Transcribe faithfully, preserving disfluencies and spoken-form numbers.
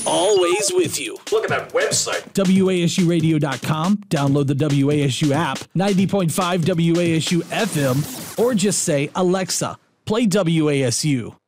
always with you. Look at that website. W A S U radio dot com. Download the W A S U app, ninety point five W A S U F M, or just say, Alexa, play W A S U.